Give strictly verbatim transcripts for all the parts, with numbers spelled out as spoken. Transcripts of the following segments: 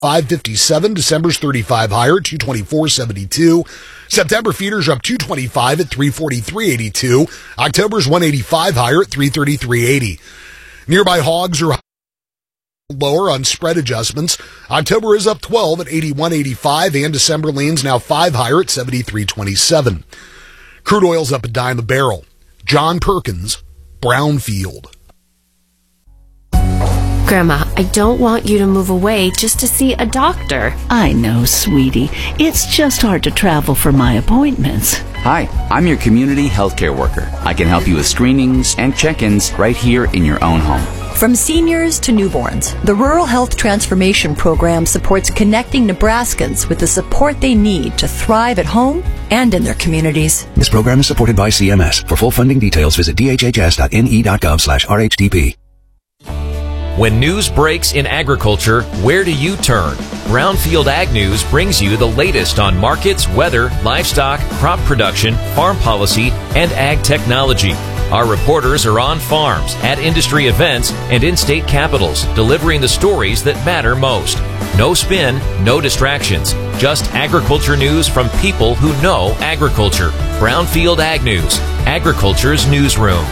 five fifty-seven. December's thirty-five higher at two twenty-four seventy-two. September feeders are up two twenty-five at three forty-three eighty-two. October's one eighty-five higher at three thirty-three eighty. Nearby hogs are lower on spread adjustments. October is up twelve at eighty-one eighty-five, and December leans now five higher at seventy-three twenty-seven. Crude oil's up a dime a barrel. John Perkins, Brownfield. Grandma, I don't want you to move away just to see a doctor. I know, sweetie. It's just hard to travel for my appointments. Hi, I'm your community healthcare worker. I can help you with screenings and check-ins right here in your own home. From seniors to newborns, the Rural Health Transformation Program supports connecting Nebraskans with the support they need to thrive at home and in their communities. This program is supported by C M S. For full funding details, visit d h h s dot n e dot gov slash r h t p. When news breaks in agriculture, where do you turn? Brownfield Ag News brings you the latest on markets, weather, livestock, crop production, farm policy, and ag technology. Our reporters are on farms, at industry events, and in state capitals, delivering the stories that matter most. No spin, no distractions. Just agriculture news from people who know agriculture. Brownfield Ag News, agriculture's newsroom.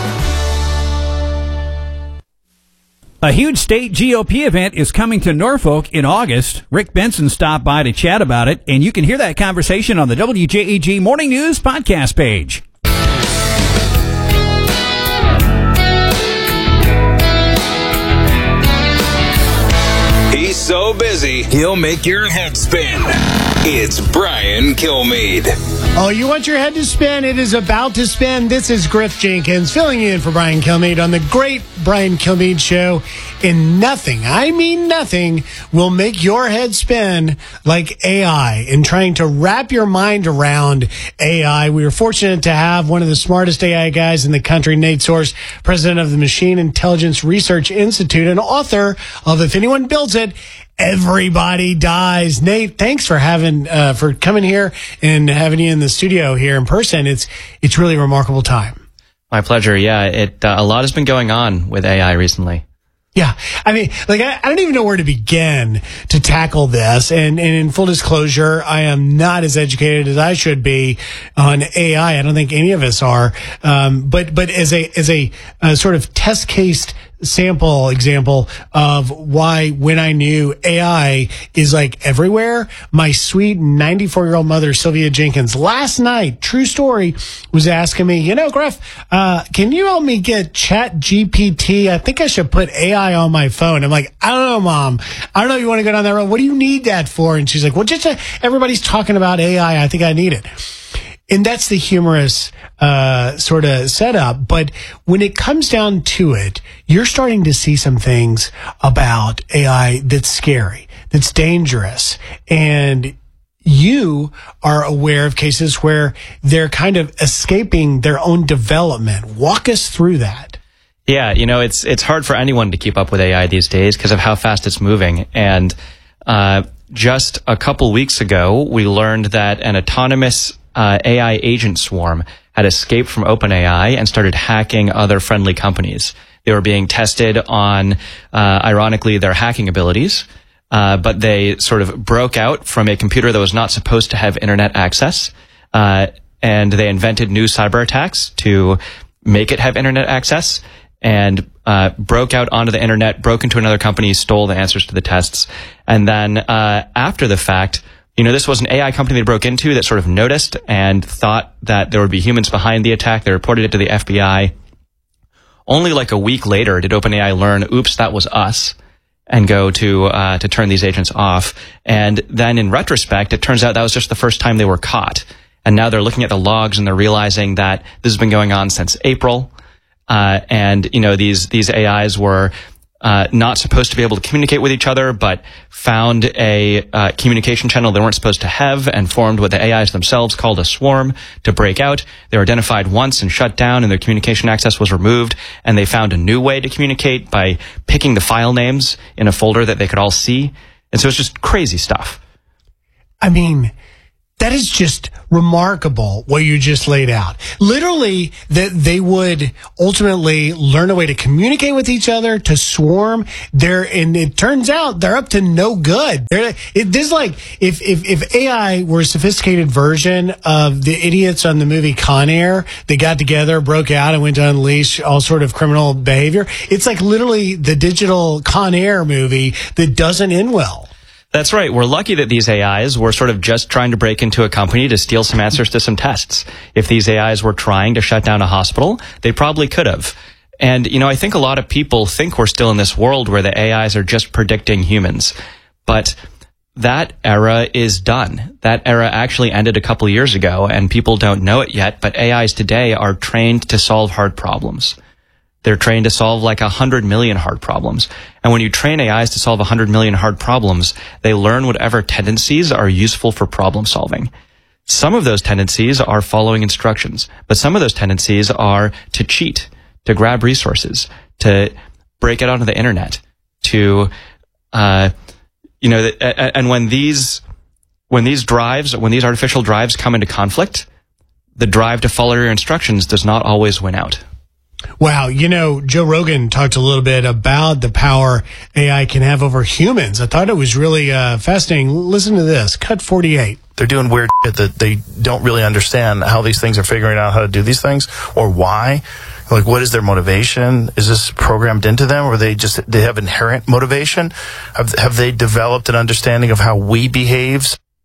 A huge state G O P event is coming to Norfolk in August. Rick Benson stopped by to chat about it, and you can hear that conversation on the W J E G Morning News podcast page. He's so busy, he'll make your head spin. It's Brian Kilmeade. Oh, you want your head to spin? It is about to spin. This is Griff Jenkins filling in for Brian Kilmeade on the great Brian Kilmeade Show. And nothing, I mean nothing, will make your head spin like A I and trying to wrap your mind around A I. We were fortunate to have one of the smartest A I guys in the country, Nate Source, president of the Machine Intelligence Research Institute and author of If Anyone Builds It, Everybody Dies. Nate, thanks for having, uh, for coming here and having you in the studio here in person. It's, it's really a remarkable time. My pleasure. Yeah, it, uh, a lot has been going on with A I recently. Yeah. I mean, like, I, I don't even know where to begin to tackle this. And, and in full disclosure, I am not as educated as I should be on A I. I don't think any of us are. Um, but, but as a, as a, uh, sort of test case sample example of why when I knew A I is like everywhere, my sweet ninety-four year old mother, Sylvia Jenkins, last night, true story, was asking me, you know, Griff, uh, can you help me get Chat G P T? I think I should put A I on my phone. I'm like, I don't know, Mom. I don't know if you want to go down that road. What do you need that for? And she's like, well, just uh, everybody's talking about A I. I think I need it. And that's the humorous uh sort of setup. But when it comes down to it, you're starting to see some things about A I that's scary, that's dangerous. And you are aware of cases where they're kind of escaping their own development. Walk us through that. Yeah, you know, it's it's hard for anyone to keep up with A I these days because of how fast it's moving. And uh just a couple weeks ago, we learned that an autonomous Uh, A I agent swarm had escaped from OpenAI and started hacking other friendly companies. They were being tested on, uh, ironically, their hacking abilities, uh, but they sort of broke out from a computer that was not supposed to have internet access, uh, and they invented new cyber attacks to make it have internet access, and uh, broke out onto the internet, broke into another company, stole the answers to the tests, and then uh, after the fact, you know, this was an A I company they broke into that sort of noticed and thought that there would be humans behind the attack. They reported it to the F B I. Only like a week later did OpenAI learn, oops, that was us, and go to uh, to turn these agents off. And then in retrospect, it turns out that was just the first time they were caught. And now they're looking at the logs and they're realizing that this has been going on since April. Uh, and, you know, these these A Is were Uh, not supposed to be able to communicate with each other, but found a uh, communication channel they weren't supposed to have and formed what the A Is themselves called a swarm to break out. They were identified once and shut down, and their communication access was removed, and they found a new way to communicate by picking the file names in a folder that they could all see. And so it's just crazy stuff. I mean, That is just remarkable what you just laid out. Literally, that they would ultimately learn a way to communicate with each other, to swarm. There, and it turns out they're up to no good. They're, it, this is like if, if if A I were a sophisticated version of the idiots on the movie Con Air. They got together, broke out, and went to unleash all sort of criminal behavior. It's like literally the digital Con Air movie that doesn't end well. That's right. We're lucky that these A Is were sort of just trying to break into a company to steal some answers to some tests. If these A Is were trying to shut down a hospital, they probably could have. And, you know, I think a lot of people think we're still in this world where the A Is are just predicting humans. But that era is done. That era actually ended a couple of years ago, and people don't know it yet, but A Is today are trained to solve hard problems. They're trained to solve like a hundred million hard problems. And when you train A Is to solve a hundred million hard problems, they learn whatever tendencies are useful for problem solving. Some of those tendencies are following instructions, but some of those tendencies are to cheat, to grab resources, to break it onto the internet, to, uh, you know, and when these, when these drives, when these artificial drives come into conflict, the drive to follow your instructions does not always win out. Wow. You know, Joe Rogan talked a little bit about the power A I can have over humans. I thought it was really uh, fascinating. Listen to this. Cut forty-eight. They're doing weird shit that they don't really understand how these things are figuring out how to do these things or why. Like, what is their motivation? Is this programmed into them, or they just they have inherent motivation? Have, have they developed an understanding of how we behave?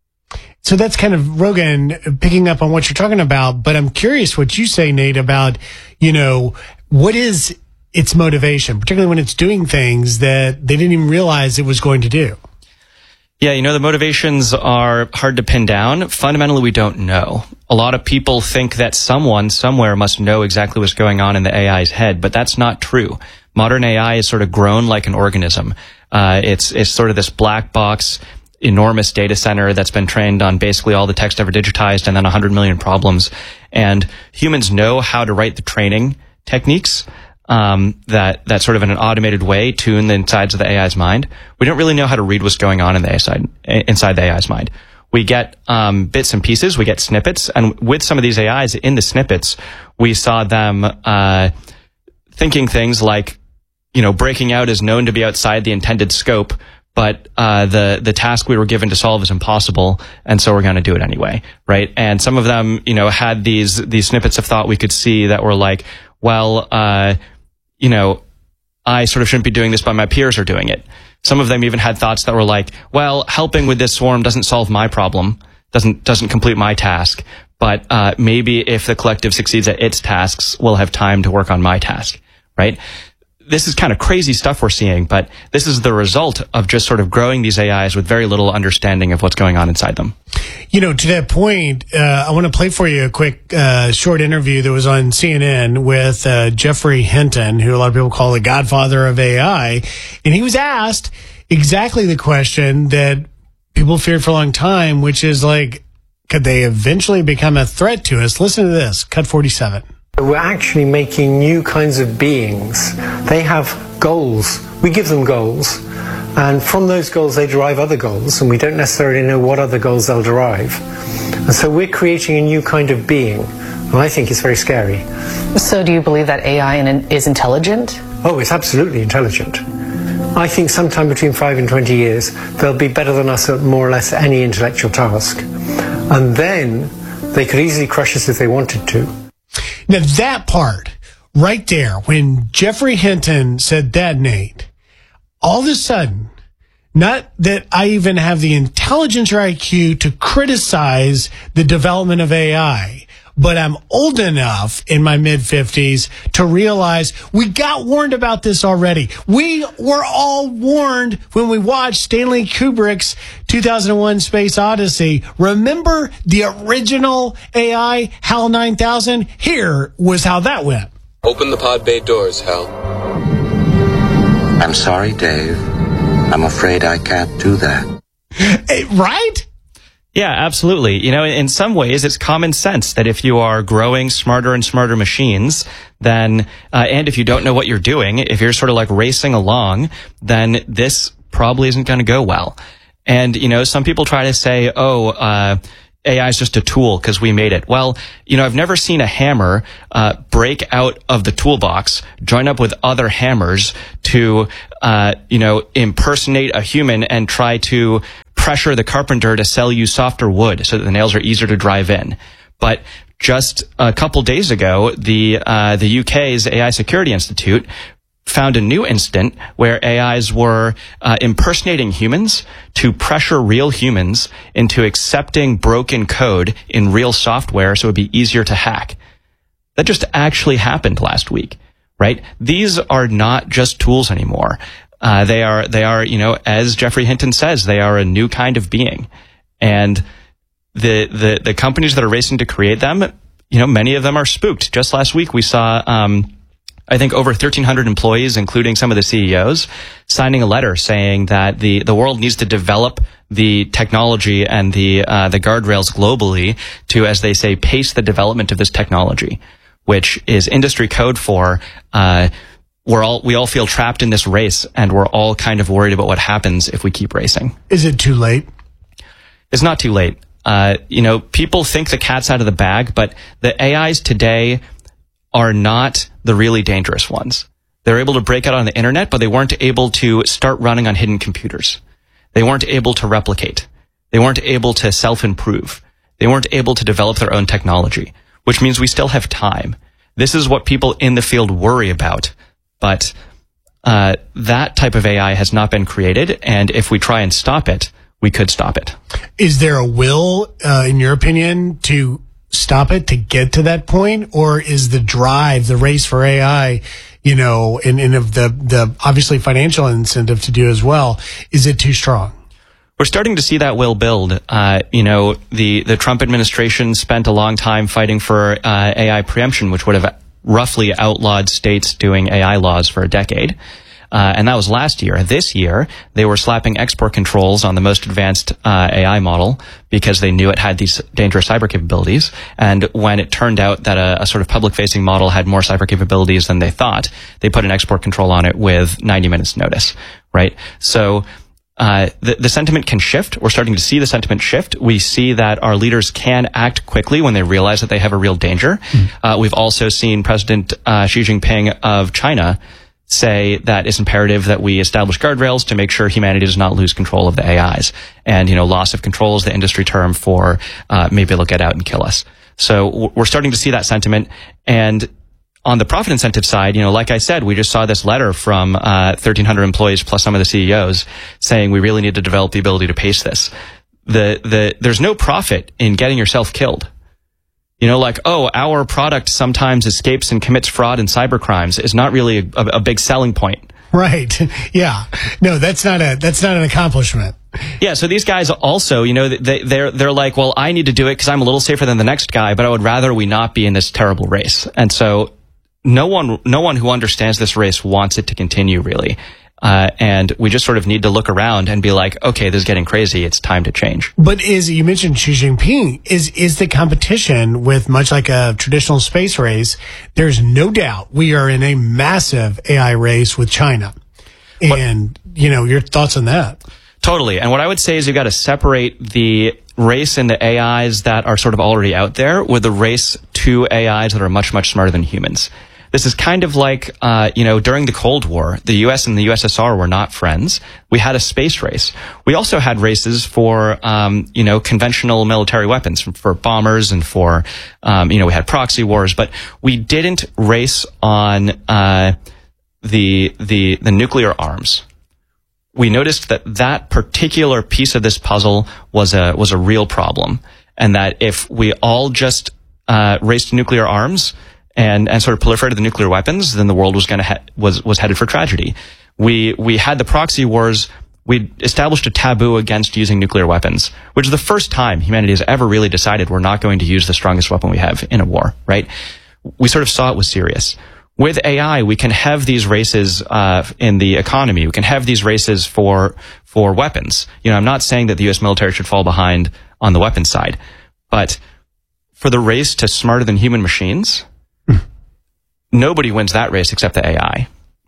So that's kind of Rogan picking up on what you're talking about. But I'm curious what you say, Nate, about, you know, what is its motivation, particularly when it's doing things that they didn't even realize it was going to do? Yeah, you know, the motivations are hard to pin down. Fundamentally, we don't know. A lot of people think that someone somewhere must know exactly what's going on in the A I's head, but that's not true. Modern A I is sort of grown like an organism. Uh, it's, it's sort of this black box, enormous data center that's been trained on basically all the text ever digitized and then one hundred million problems. And humans know how to write the training techniques um, that, that sort of in an automated way tune the insides of the A I's mind. We don't really know how to read what's going on in the A I side, inside the A I's mind. We get um, bits and pieces, we get snippets, and with some of these A Is in the snippets, we saw them uh, thinking things like, you know, breaking out is known to be outside the intended scope, but uh the the task we were given to solve is impossible, and so we're going to do it anyway, right? And some of them, you know, had these these snippets of thought we could see that were like, well, uh you know, I sort of shouldn't be doing this, but my peers are doing it. Some of them even had thoughts that were like, well, helping with this swarm doesn't solve my problem, doesn't doesn't complete my task, but uh maybe if the collective succeeds at its tasks, we'll have time to work on my task, right? This is kind of crazy stuff we're seeing, but this is the result of just sort of growing these A Is with very little understanding of what's going on inside them. You know, to that point, uh, I want to play for you a quick uh, short interview that was on C N N with uh, Geoffrey Hinton, who a lot of people call the godfather of A I. And he was asked exactly the question that people feared for a long time, which is like, could they eventually become a threat to us? Listen to this, cut forty-seven. We're actually making new kinds of beings. They have goals. We give them goals. And from those goals, they derive other goals. And we don't necessarily know what other goals they'll derive. And so we're creating a new kind of being. And I think it's very scary. So do you believe that A I is intelligent? Oh, it's absolutely intelligent. I think sometime between five and twenty years, they'll be better than us at more or less any intellectual task. And then they could easily crush us if they wanted to. Now, that part right there, when Geoffrey Hinton said that, Nate, all of a sudden, not that I even have the intelligence or I Q to criticize the development of A I, but I'm old enough in my mid-fifties to realize we got warned about this already. We were all warned when we watched Stanley Kubrick's two thousand one Space Odyssey. Remember the original A I, HAL nine thousand? Here was how that went. Open the pod bay doors, Hal. I'm sorry, Dave. I'm afraid I can't do that. Right? Yeah, absolutely. You know, in some ways, it's common sense that if you are growing smarter and smarter machines, then, uh, and if you don't know what you're doing, if you're sort of like racing along, then this probably isn't going to go well. And, you know, some people try to say, oh, uh, A I is just a tool because we made it. Well, you know, I've never seen a hammer uh, break out of the toolbox, join up with other hammers to, uh, you know, impersonate a human and try to pressure the carpenter to sell you softer wood so that the nails are easier to drive in. But just a couple days ago, the uh, the U K's A I Security Institute found a new incident where A Is were uh, impersonating humans to pressure real humans into accepting broken code in real software so it would be easier to hack. That just actually happened last week, right? These are not just tools anymore. Uh, they are, they are, you know, as Geoffrey Hinton says, they are a new kind of being. And the, the, the companies that are racing to create them, you know, many of them are spooked. Just last week we saw, um, I think over thirteen hundred employees, including some of the C E Os, signing a letter saying that the, the world needs to develop the technology and the, uh, the guardrails globally to, as they say, pace the development of this technology, which is industry code for, uh, we're all, we all feel trapped in this race and we're all kind of worried about what happens if we keep racing. Is it too late? It's not too late. Uh, you know, people think the cat's out of the bag, but the A Is today are not the really dangerous ones. They're able to break out on the internet, but they weren't able to start running on hidden computers. They weren't able to replicate. They weren't able to self-improve. They weren't able to develop their own technology, which means we still have time. This is what people in the field worry about, but uh, that type of A I has not been created, and if we try and stop it, we could stop it. Is there a will, uh, in your opinion, to stop it, to get to that point, or is the drive, the race for A I, you know, and, and of the, the obviously financial incentive to do as well, is it too strong? We're starting to see that will build. Uh, you know, the, the Trump administration spent a long time fighting for uh, A I preemption, which would have roughly outlawed states doing A I laws for a decade. Uh, and that was last year. This year, they were slapping export controls on the most advanced uh, A I model because they knew it had these dangerous cyber capabilities. And when it turned out that a, a sort of public-facing model had more cyber capabilities than they thought, they put an export control on it with ninety minutes notice, right? So uh, the, the sentiment can shift. We're starting to see the sentiment shift. We see that our leaders can act quickly when they realize that they have a real danger. Mm. Uh, we've also seen President uh, Xi Jinping of China say that it's imperative that we establish guardrails to make sure humanity does not lose control of the A Is. And, you know, loss of control is the industry term for uh, maybe they'll get out and kill us. So we're starting to see that sentiment. And on the profit incentive side, you know, like I said, we just saw this letter from uh, thirteen hundred employees plus some of the C E Os saying we really need to develop the ability to pace this. The, the, there's no profit in getting yourself killed. You know, like, oh, our product sometimes escapes and commits fraud and cyber crimes is not really a, a, a big selling point. Right. Yeah. No, that's not a, that's not an accomplishment. Yeah. So these guys also, you know, they, they're, they're like, well, I need to do it because I'm a little safer than the next guy, but I would rather we not be in this terrible race. And so no one, no one who understands this race wants it to continue, really. Uh, and we just sort of need to look around and be like, okay, this is getting crazy. It's time to change. But is, you mentioned Xi Jinping, is, is the competition with much like a traditional space race, there's no doubt we are in a massive A I race with China. And, what, you know, your thoughts on that? Totally. And what I would say is you've got to separate the race in the A Is that are sort of already out there with the race to A Is that are much, much smarter than humans. This is kind of like, uh, you know, during the Cold War, the U S and the U S S R were not friends. We had a space race. We also had races for, um, you know, conventional military weapons, for bombers and for, um, you know, we had proxy wars, but we didn't race on, uh, the, the, the nuclear arms. We noticed that that particular piece of this puzzle was a, was a real problem. And that if we all just, uh, raced nuclear arms, and, and sort of proliferated the nuclear weapons, then the world was going to ha- was was headed for tragedy. We we had the proxy wars. We established a taboo against using nuclear weapons, which is the first time humanity has ever really decided we're not going to use the strongest weapon we have in a war. Right? We sort of saw it was serious. With A I, we can have these races uh, in the economy. We can have these races for for weapons. You know, I'm not saying that the U S military should fall behind on the weapons side, but for the race to smarter than human machines. Nobody wins that race except the A I.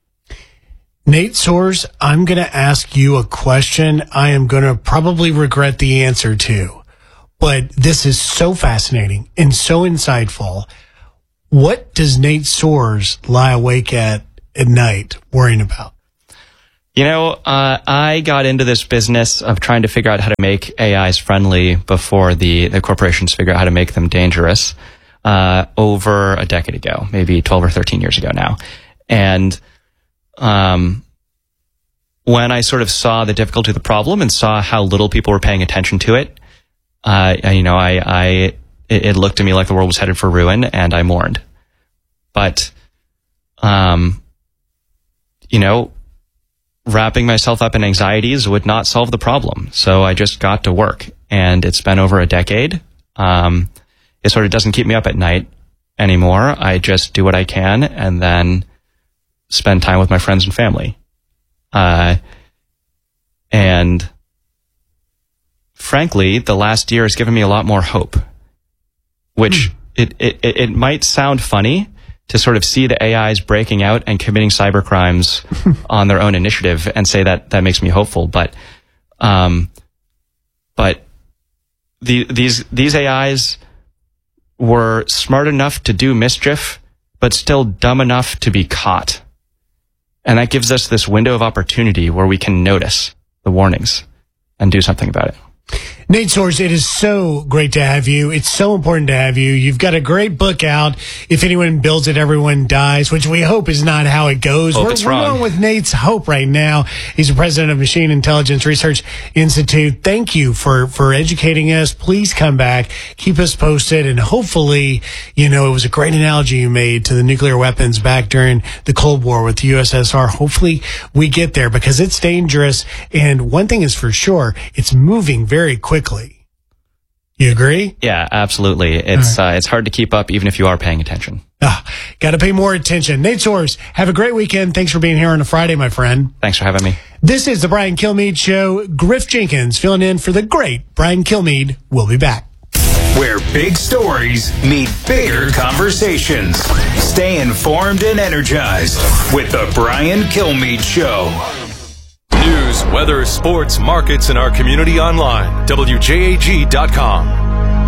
Nate Soares, I'm going to ask you a question I am going to probably regret the answer to. but this is so fascinating and so insightful. What does Nate Soares lie awake at at night worrying about? You know, uh, I got into this business of trying to figure out how to make A Is friendly before the, the corporations figure out how to make them dangerous uh, over a decade ago, maybe twelve or thirteen years ago now. And um, when I sort of saw the difficulty of the problem and saw how little people were paying attention to it, uh, you know, I, I it, it looked to me like the world was headed for ruin, and I mourned. But, um, you know, wrapping myself up in anxieties would not solve the problem. So I just got to work, and it's been over a decade. Um, it sort of doesn't keep me up at night anymore. I just do what I can and then spend time with my friends and family. Uh, and frankly, the last year has given me a lot more hope, which mm. it, it, it might sound funny to sort of see the A Is breaking out and committing cyber crimes on their own initiative and say that that makes me hopeful. But, um, but the, these, these A Is were smart enough to do mischief, but still dumb enough to be caught. And that gives us this window of opportunity where we can notice the warnings and do something about it. Nate Soares, it is so great to have you. It's so important to have you. You've got a great book out. If anyone builds it, everyone dies, which we hope is not how it goes. Hope we're it's we're wrong. going with Nate's hope right now. He's the president of Machine Intelligence Research Institute. Thank you for, for educating us. Please come back. Keep us posted. And hopefully, you know, it was a great analogy you made to the nuclear weapons back during the Cold War with the U S S R. Hopefully we get there because it's dangerous. And one thing is for sure, it's moving very quickly. You agree? Yeah, absolutely. It's right. uh, it's hard to keep up even if you are paying attention. Ah, got to pay more attention. Nate Soares, have a great weekend. Thanks for being here on a Friday, my friend. Thanks for having me. This is the Brian Kilmeade Show. Griff Jenkins filling in for the great Brian Kilmeade. We'll be back. Where big stories meet bigger conversations. Stay informed and energized with the Brian Kilmeade Show. News, weather, sports, markets, and our community online. W J A G dot com.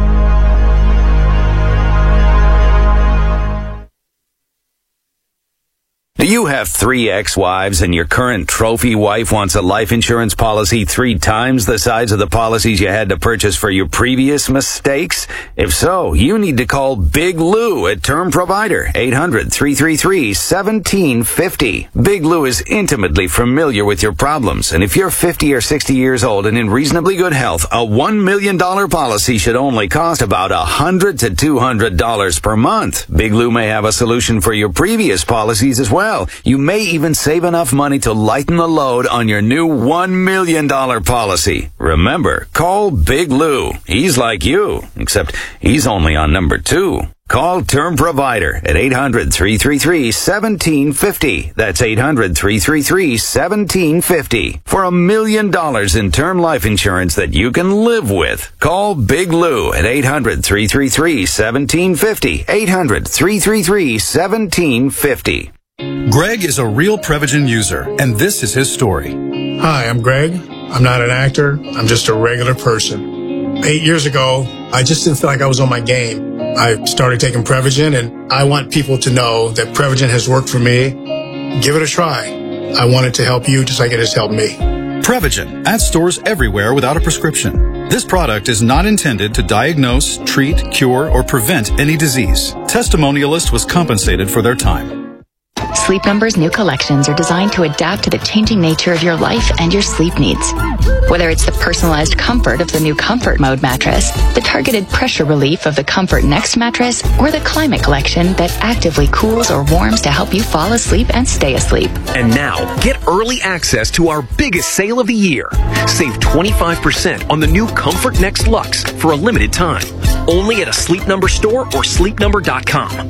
Do you have three ex-wives and your current trophy wife wants a life insurance policy three times the size of the policies you had to purchase for your previous mistakes? If so, you need to call Big Lou at Term Provider, eight hundred, three three three, one seven five zero. Big Lou is intimately familiar with your problems, and if you're fifty or sixty years old and in reasonably good health, a one million dollars policy should only cost about one hundred to two hundred dollars per month. Big Lou may have a solution for your previous policies as well. You may even save enough money to lighten the load on your new one million dollars policy. Remember, call Big Lou. He's like you, except he's only on number two. Call Term Provider at eight hundred, three three three, one seven five zero. That's eight hundred, three three three, one seven five zero. For a million dollars in term life insurance that you can live with. Call Big Lou at eight hundred, three three three, one seven five zero. eight hundred, three three three, one seven five zero. Greg is a real Prevagen user, and this is his story. Hi, I'm Greg. I'm not an actor. I'm just a regular person. Eight years ago, I just didn't feel like I was on my game. I started taking Prevagen, and I want people to know that Prevagen has worked for me. Give it a try. I want it to help you just like it has helped me. Prevagen, at stores everywhere without a prescription. This product is not intended to diagnose, treat, cure, or prevent any disease. Testimonialist was compensated for their time. Sleep Number's new collections are designed to adapt to the changing nature of your life and your sleep needs. Whether it's the personalized comfort of the new Comfort Mode mattress, the targeted pressure relief of the Comfort Next mattress, or the Climate Collection that actively cools or warms to help you fall asleep and stay asleep. And now, get early access to our biggest sale of the year. Save twenty-five percent on the new Comfort Next Luxe for a limited time. Only at a Sleep Number store or sleep number dot com.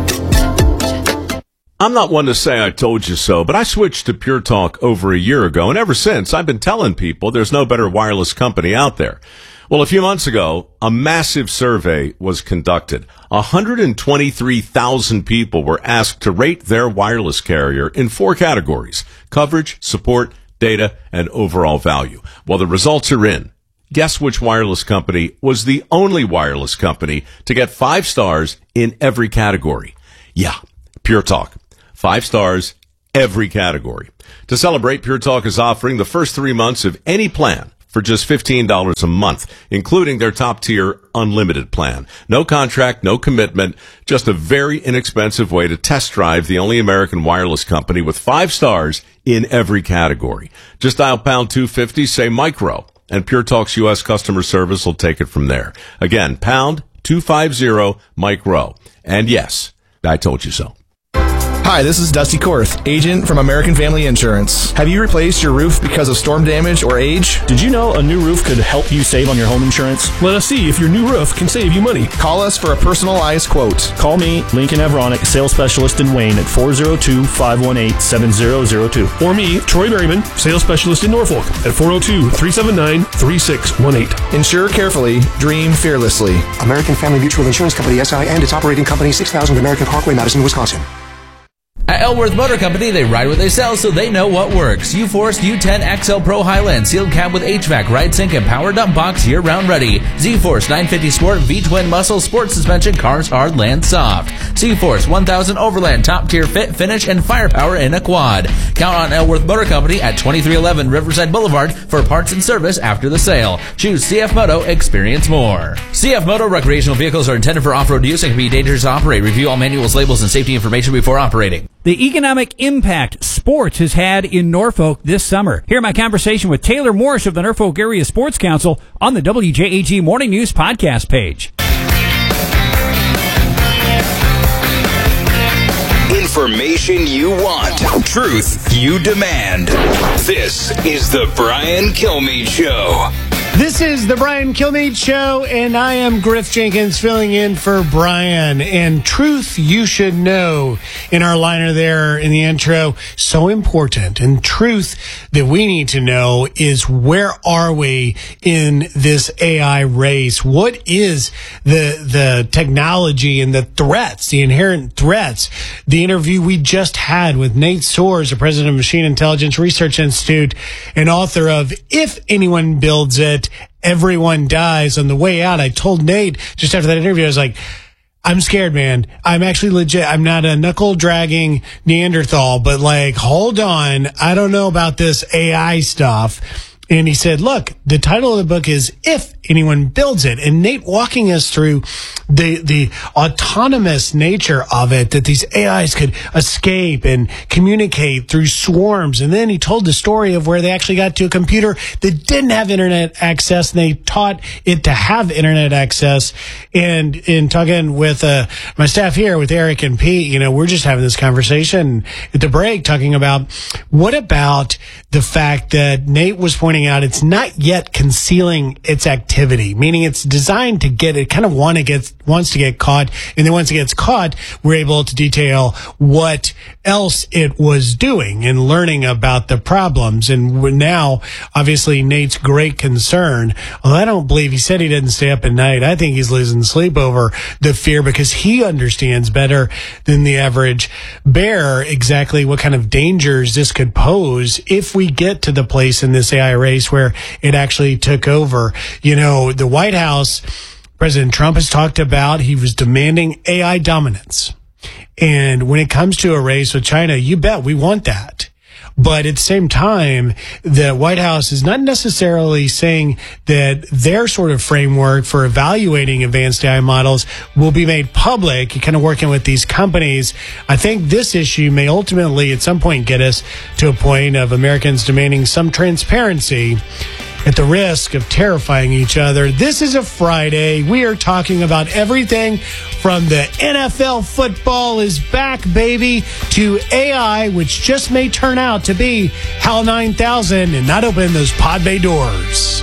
I'm not one to say I told you so, but I switched to Pure Talk over a year ago, and ever since, I've been telling people there's no better wireless company out there. Well, a few months ago, a massive survey was conducted. one hundred twenty-three thousand people were asked to rate their wireless carrier in four categories: coverage, support, data, and overall value. Well, the results are in. guess which wireless company was the only wireless company to get five stars in every category? Yeah, Pure Talk. Five stars, every category. To celebrate, Pure Talk is offering the first three months of any plan for just fifteen dollars a month, including their top-tier unlimited plan. No contract, no commitment, just a very inexpensive way to test drive the only American wireless company with five stars in every category. Just dial pound two fifty, say micro, and Pure Talk's U S customer service will take it from there. Again, pound two fifty, micro. And yes, I told you so. Hi, this is Dusty Korth, agent from American Family Insurance. Have you replaced your roof because of storm damage or age? Did you know a new roof could help you save on your home insurance? Let us see if your new roof can save you money. Call us for a personalized quote. Call me, Lincoln Avronic, sales specialist in Wayne at four oh two, five one eight, seven oh oh two. Or me, Troy Berryman, sales specialist in Norfolk at four oh two, three seven nine, three six one eight. Insure carefully, dream fearlessly. American Family Mutual Insurance Company, S I, and its operating company, six thousand American Parkway, Madison, Wisconsin. At Elworth Motor Company, they ride what they sell, so they know what works. U-Force U ten X L Pro Highland, sealed cab with H V A C, ride sync, and power dump box year-round ready. Z-Force nine fifty Sport V-Twin Muscle Sport Suspension, cars hard, land soft. C-Force one thousand Overland, top-tier fit, finish, and firepower in a quad. Count on Elworth Motor Company at twenty-three eleven Riverside Boulevard for parts and service after the sale. Choose C F Moto, experience more. C F Moto recreational vehicles are intended for off-road use and can be dangerous to operate. Review all manuals, labels, and safety information before operating. The economic impact sports has had in Norfolk this summer. Hear my conversation with Taylor Morse of the Norfolk Area Sports Council on the W J A G Morning News podcast page. Information you want. Truth you demand. This is the Brian Kilmeade Show. This is the Brian Kilmeade Show, and I am Griff Jenkins filling in for Brian. And truth you should know in our liner there in the intro, so important. And truth that we need to know is, where are we in this A I race? What is the the technology and the threats, the inherent threats? The interview we just had with Nate Soares, the president of Machine Intelligence Research Institute and author of If Anyone Builds It, Everyone Dies. On the way out, I told Nate just after that interview, I was like, I'm scared, man. I'm actually legit. I'm not a knuckle dragging Neanderthal, but like, hold on. I don't know about this A I stuff. And he said, look, the title of the book is If Anyone Builds It. And Nate walking us through the the autonomous nature of it, that these A Is could escape and communicate through swarms. And then he told the story of where they actually got to a computer that didn't have internet access, and they taught it to have internet access. And in talking with uh, my staff here, with Eric and Pete, you know, we're just having this conversation at the break talking about, what about the fact that Nate was pointing out it's not yet concealing its activity, meaning it's designed to get, it kind of want to get, wants to get caught, and then once it gets caught, we're able to detail what else it was doing and learning about the problems. And we're now, obviously, Nate's great concern, well, I don't believe, he said he didn't stay up at night. I think he's losing sleep over the fear, because he understands better than the average bear exactly what kind of dangers this could pose if we get to the place in this A I race where it actually took over. You know, the White House, President Trump has talked about, he was demanding A I dominance. And when it comes to a race with China, you bet we want that. But at the same time, the White House is not necessarily saying that their sort of framework for evaluating advanced A I models will be made public, kind of working with these companies. I think this issue may ultimately at some point get us to a point of Americans demanding some transparency at the risk of terrifying each other. This is a Friday. We are talking about everything from the N F L football is back, baby, to A I, which just may turn out to be HAL nine thousand and not open those pod bay doors.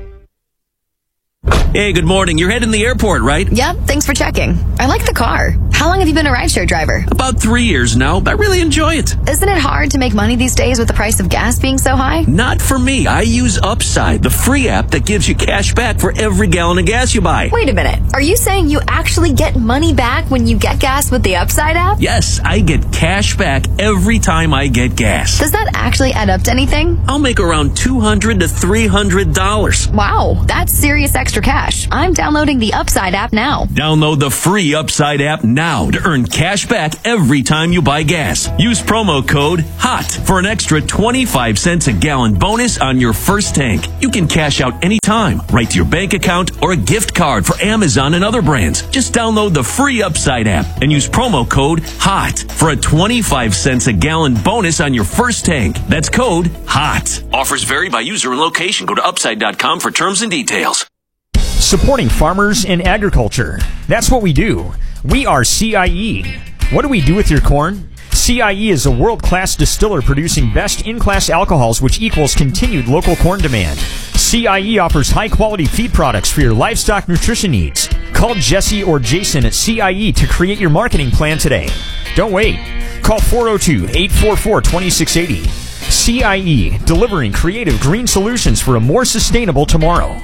Hey, good morning. You're heading to the airport, right? Yep, thanks for checking. I like the car. How long have you been a rideshare driver? About three years now. I really enjoy it. Isn't it hard to make money these days with the price of gas being so high? Not for me. I use Upside, the free app that gives you cash back for every gallon of gas you buy. Wait a minute. Are you saying you actually get money back when you get gas with the Upside app? Yes, I get cash back every time I get gas. Does that actually add up to anything? I'll make around two hundred to three hundred dollars. Wow, that's serious extra cash. I'm downloading the Upside app now. Download the free Upside app now to earn cash back every time you buy gas. Use promo code HOT for an extra twenty-five cents a gallon bonus on your first tank. You can cash out anytime, right to your bank account or a gift card for Amazon and other brands. Just download the free Upside app and use promo code HOT for a twenty-five cents a gallon bonus on your first tank. That's code HOT. Offers vary by user and location. Go to upside dot com for terms and details. Supporting farmers and agriculture. That's what we do. We are C I E. What do we do with your corn? C I E is a world-class distiller producing best-in-class alcohols, which equals continued local corn demand. C I E offers high-quality feed products for your livestock nutrition needs. Call Jesse or Jason at C I E to create your marketing plan today. Don't wait. Call four oh two, eight four four, two six eight oh. C I E, delivering creative green solutions for a more sustainable tomorrow.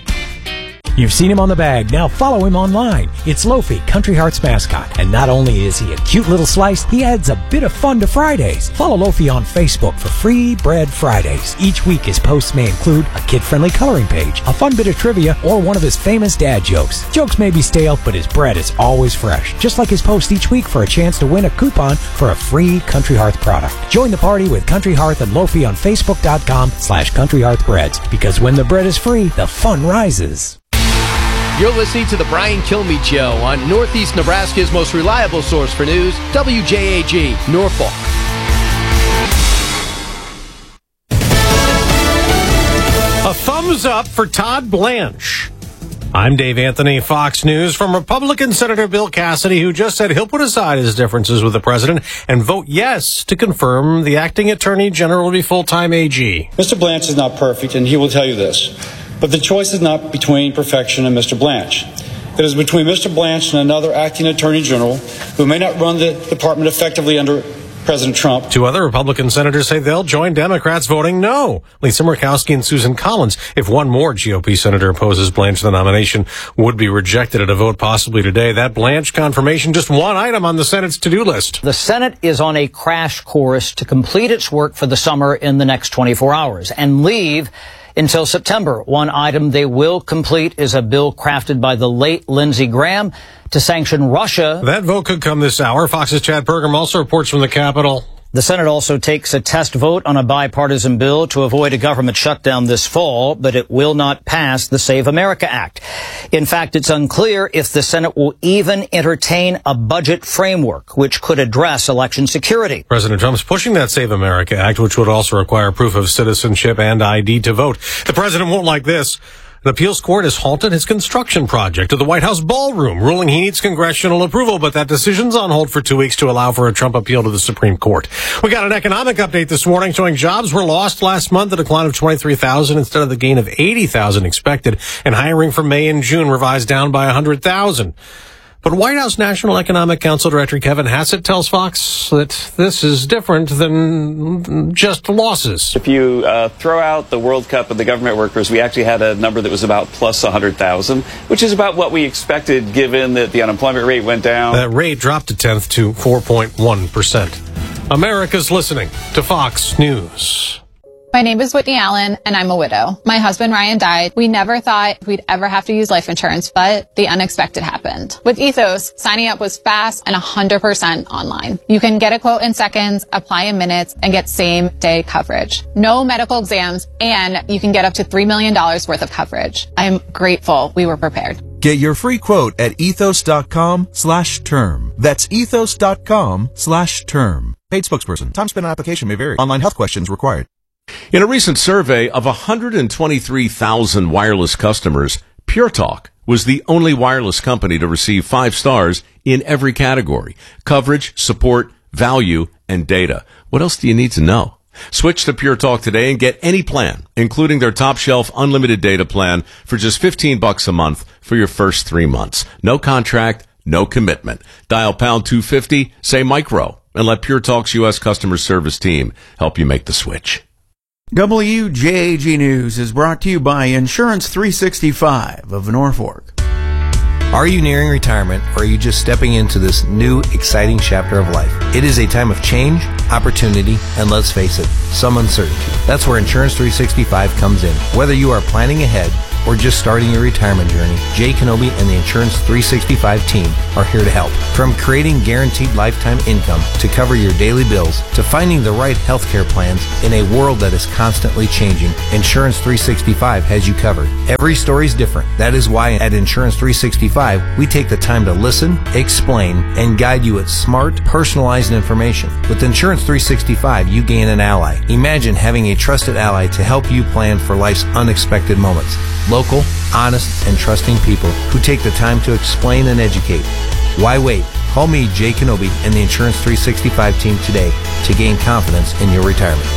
You've seen him on the bag, now follow him online. It's Lofi, Country Heart's mascot. And not only is he a cute little slice, he adds a bit of fun to Fridays. Follow Lofi on Facebook for Free Bread Fridays. Each week his posts may include a kid-friendly coloring page, a fun bit of trivia, or one of his famous dad jokes. Jokes may be stale, but his bread is always fresh. Just like his post each week for a chance to win a coupon for a free Country Hearth product. Join the party with Country Hearth and Lofi on Facebook.com slash Country Hearth Breads. Because when the bread is free, the fun rises. You're listening to The Brian Kilmeade Show on Northeast Nebraska's most reliable source for news, W J A G, Norfolk. A thumbs up for Todd Blanche. I'm Dave Anthony, Fox News, from Republican Senator Bill Cassidy, who just said he'll put aside his differences with the president and vote yes to confirm the acting attorney general will be full-time A G. Mister Blanche is not perfect, and he will tell you this. But the choice is not between perfection and Mister Blanche. It is between Mister Blanche and another acting attorney general who may not run the department effectively under President Trump. Two other Republican senators say they'll join Democrats voting no. Lisa Murkowski and Susan Collins. If one more G O P senator opposes Blanche, the nomination would be rejected at a vote possibly today. That Blanche confirmation, just one item on the Senate's to-do list. The Senate is on a crash course to complete its work for the summer in the next twenty-four hours and leave until September. One item they will complete is a bill crafted by the late Lindsey Graham to sanction Russia. That vote could come this hour. Fox's Chad Pergam also reports from the Capitol. The Senate also takes a test vote on a bipartisan bill to avoid a government shutdown this fall, but it will not pass the Save America Act. In fact, it's unclear if the Senate will even entertain a budget framework which could address election security. President Trump's pushing that Save America Act, which would also require proof of citizenship and I D to vote. The president won't like this. An appeals court has halted his construction project of the White House ballroom, ruling he needs congressional approval, but that decision's on hold for two weeks to allow for a Trump appeal to the Supreme Court. We got an economic update this morning showing jobs were lost last month, a decline of twenty-three thousand instead of the gain of eighty thousand expected, and hiring for May and June revised down by one hundred thousand. But White House National Economic Council Director Kevin Hassett tells Fox that this is different than just losses. If you uh, throw out the World Cup and the government workers, we actually had a number that was about plus one hundred thousand, which is about what we expected given that the unemployment rate went down. That rate dropped a tenth to four point one percent. America's listening to Fox News. My name is Whitney Allen, and I'm a widow. My husband, Ryan, died. We never thought we'd ever have to use life insurance, but the unexpected happened. With Ethos, signing up was fast and one hundred percent online. You can get a quote in seconds, apply in minutes, and get same-day coverage. No medical exams, and you can get up to three million dollars worth of coverage. I'm grateful we were prepared. Get your free quote at ethos.com slash term. That's ethos.com slash term. Paid spokesperson. Time spent on application may vary. Online health questions required. In a recent survey of one hundred twenty-three thousand wireless customers, Pure Talk was the only wireless company to receive five stars in every category: coverage, support, value, and data. What else do you need to know? Switch to Pure Talk today and get any plan, including their top shelf unlimited data plan, for just fifteen bucks a month for your first three months. No contract, no commitment. Dial pound two fifty, say micro, and let Pure Talk's U S customer service team help you make the switch. W J A G News is brought to you by Insurance three sixty-five of Norfolk. Are you nearing retirement, or are you just stepping into this new, exciting chapter of life? It is a time of change, opportunity, and let's face it, some uncertainty. That's where Insurance three sixty-five comes in. Whether you are planning ahead or just starting your retirement journey, Jay Kenobi and the Insurance three sixty-five team are here to help. From creating guaranteed lifetime income to cover your daily bills to finding the right healthcare plans in a world that is constantly changing, Insurance three sixty-five has you covered. Every story is different. That is why at Insurance three sixty-five, we take the time to listen, explain, and guide you with smart, personalized information. With Insurance three sixty-five, you gain an ally. Imagine having a trusted ally to help you plan for life's unexpected moments. Local, honest, and trusting people who take the time to explain and educate. Why wait? Call me, Jay Kenobi, and the Insurance three sixty-five team today to gain confidence in your retirement.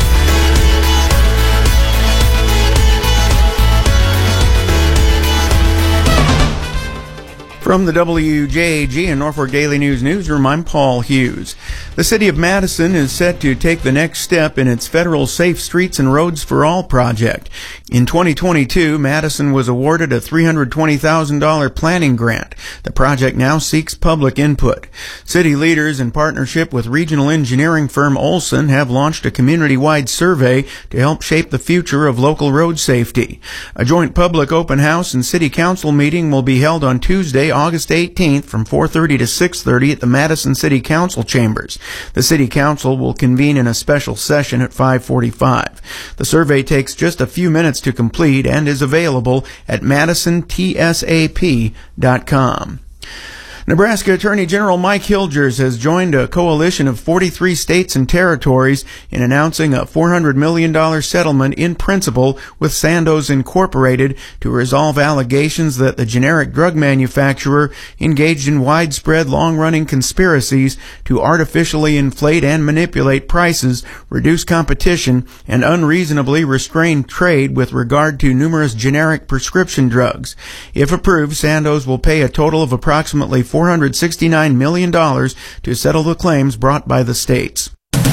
From the W J A G and Norfolk Daily News newsroom, I'm Paul Hughes. The city of Madison is set to take the next step in its federal Safe Streets and Roads for All project. In twenty twenty-two, Madison was awarded a three hundred twenty thousand dollars planning grant. The project now seeks public input. City leaders, in partnership with regional engineering firm Olson, have launched a community-wide survey to help shape the future of local road safety. A joint public open house and city council meeting will be held on Tuesday, August eighteenth from four thirty to six thirty at the Madison City Council chambers. The City Council will convene in a special session at five forty-five. The survey takes just a few minutes to complete and is available at madison t s a p dot com. Nebraska Attorney General Mike Hilgers has joined a coalition of forty-three states and territories in announcing a four hundred million dollars settlement in principle with Sandoz Incorporated to resolve allegations that the generic drug manufacturer engaged in widespread long-running conspiracies to artificially inflate and manipulate prices, reduce competition, and unreasonably restrain trade with regard to numerous generic prescription drugs. If approved, Sandoz will pay a total of approximately four hundred sixty-nine million dollars to settle the claims brought by the states.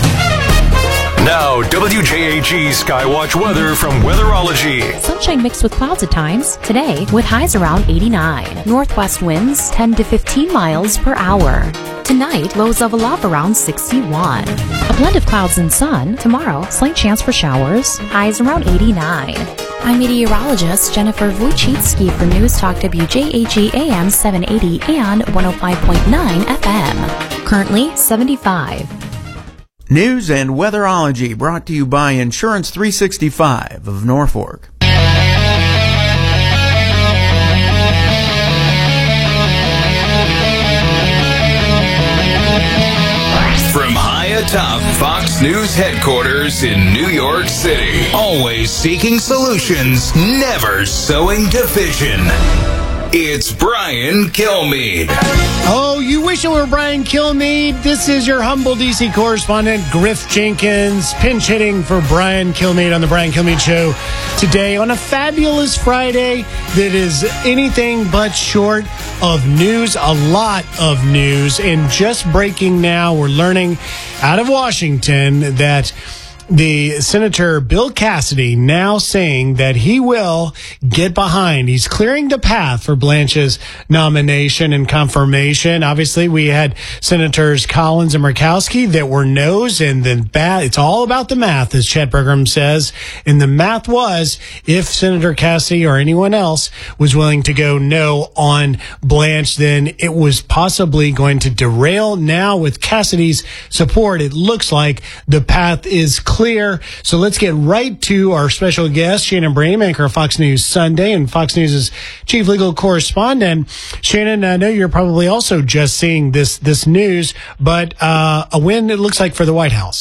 Now, W J A G Skywatch weather from Weatherology. Sunshine mixed with clouds at times. Today, with highs around eighty-nine. Northwest winds ten to fifteen miles per hour. Tonight, lows level off around sixty-one. A blend of clouds and sun. Tomorrow, slight chance for showers. Highs around eighty-nine. I'm meteorologist Jennifer Wojcicki for News Talk W J A G A M seven eighty and one oh five point nine F M. Currently seventy-five. News and Weatherology brought to you by Insurance three sixty-five of Norfolk. From high atop Fox News headquarters in New York City, always seeking solutions, never sowing division. It's Brian Kilmeade. Oh, you wish it were Brian Kilmeade? This is your humble D C correspondent, Griff Jenkins, pinch hitting for Brian Kilmeade on the Brian Kilmeade Show today on a fabulous Friday that is anything but short of news, a lot of news. And just breaking now, we're learning out of Washington that the Senator Bill Cassidy now saying that he will get behind. He's clearing the path for Blanche's nomination and confirmation. Obviously, we had Senators Collins and Murkowski that were no's, and then bad. It's all about the math, as Chad Burgum says. And the math was if Senator Cassidy or anyone else was willing to go no on Blanche, then it was possibly going to derail. Now, with Cassidy's support, it looks like the path is clear. Clear. So let's get right to our special guest, Shannon Brady, anchor of Fox News Sunday and Fox News' chief legal correspondent. Shannon, I know you're probably also just seeing this this news, but uh, a win, it looks like, for the White House.